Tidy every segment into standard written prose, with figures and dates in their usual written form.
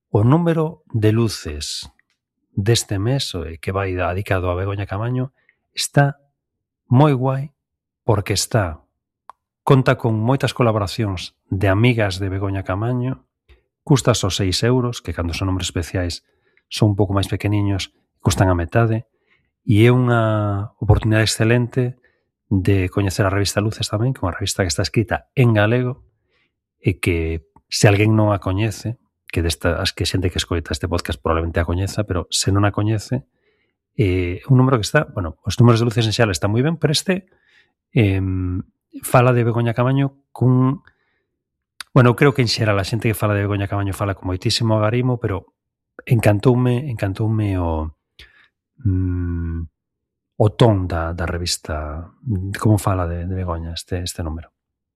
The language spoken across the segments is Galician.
O número de luces deste mes, que vai dedicado a Begoña Camaño, está moi guai porque conta con moitas colaboracións de amigas de Begoña Camaño, custa só 6 euros, que cando son nombres especiais son un pouco máis pequeniños, custan a metade, e é unha oportunidade excelente de coñecer a revista Luces tamén, que é unha revista que está escrita en galego e que, se alguén non a coñece, que destas que xente que escoita este podcast probablemente a coñeza, pero se non a coñece, un número que está, bueno, os números de Luces en xeral están moi ben, pero fala de Begoña Camaño cun... Bueno, creo que en xeral a xente que fala de Begoña Camaño fala con moitísimo agarimo, pero encantoume o ton da revista, como fala de Begoña este número.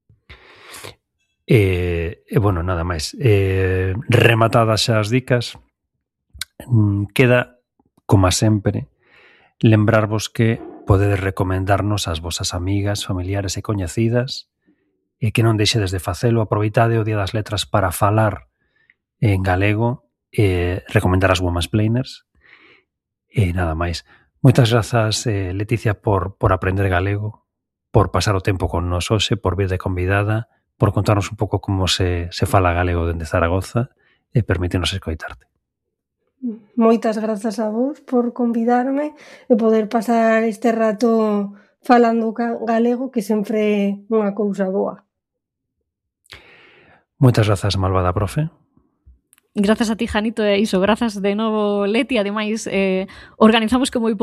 Bueno, nada máis. Rematadas xa as dicas, queda, como sempre, lembrarvos que podedes recomendarnos ás vosas amigas, familiares e coñecidas, e que non deixedes de facelo. Aproveitade o Día das Letras para falar en galego e recomendar as Womansplainers. E nada máis. Moitas grazas, Leticia, por aprender galego, por pasar o tempo con nos hoxe, por vir de convidada, por contarnos un pouco como se fala galego dende Zaragoza e permitirnos escoitarte. Moitas grazas a vos por convidarme e poder pasar este rato falando galego, que sempre é unha cousa boa. Moitas grazas, malvada profe. Grazas a ti, Janito, e iso, grazas de novo, Leti. Ademais, organizamos con moi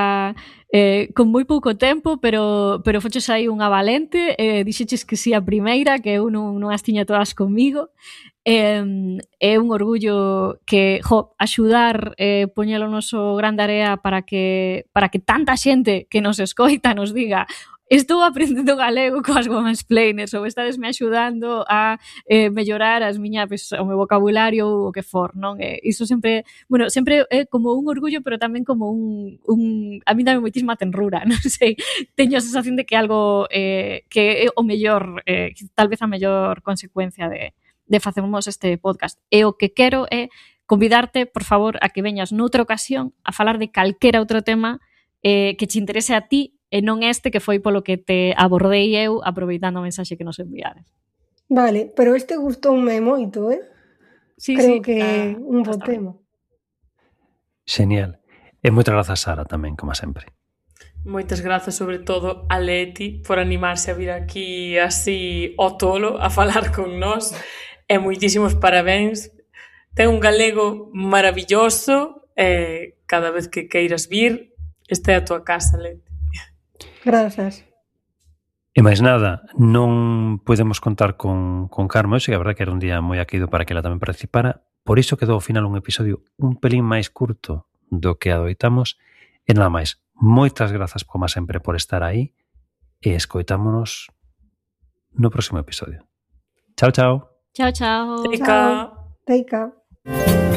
pouco tempo, pero foches aí unha valente, dixeches que si a primeira, que eu non as tiña todas comigo. É un orgullo que axudar, poñelo no noso gran area para que tanta xente que nos escoita nos diga: estou aprendendo galego coas Womansplainers, ou estadesme axudando a mellorar o meu vocabulario ou o que for, non? Iso sempre é como un orgullo, pero tamén como a mí dame moitísima tenrura, non sei, teño a sensación de que algo que é o mellor, tal vez a mellor consecuencia de facermos este podcast. E o que quero é convidarte, por favor, a que veñas noutra ocasión a falar de calquera outro tema que che interese a ti, e non este que foi polo que te abordei eu aproveitando a mensaxe que nos enviares. Vale, pero este gustoume moito, Sí, creo que é un bo tema. Genial. E moitas grazas, Sara, tamén, como sempre. Moitas grazas, sobre todo, a Leti por animarse a vir aquí así ao tolo a falar con nós, e moitísimos parabéns. Ten un galego maravilloso, e cada vez que queiras vir, este é a tua casa, Leti. Grazas. E máis nada, non podemos contar con Carme hoxe, que a verdade que era un día moi aquido para que ela tamén participara, por iso quedou ao final un episodio un pelín máis curto do que adoitamos, e nada máis. Moitas grazas, como sempre, por estar aí, e escoitámonos no próximo episodio. Chao, chao. Chao, chao. Teica. Teica.